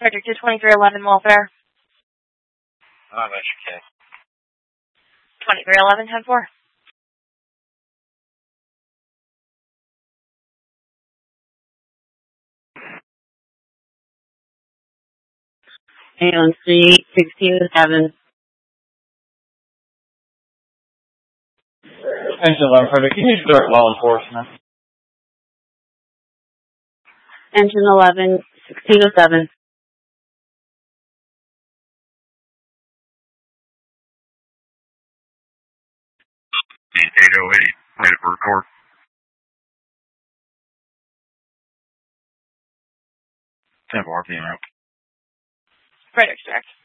Frederick to 2311 welfare. I'm okay. 2311 10-4. Allen Street, 16-7. Engine 11, Frederick. You need to direct law enforcement. Engine 11, 16-7. 808, ready for record. 10-4 PM. Frederick direct.